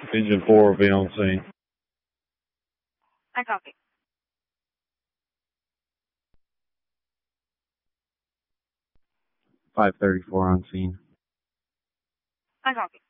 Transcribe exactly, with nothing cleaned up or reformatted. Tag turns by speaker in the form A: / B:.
A: Engine four will be on scene.
B: I copy.
A: five thirty-four on scene.
B: I copy.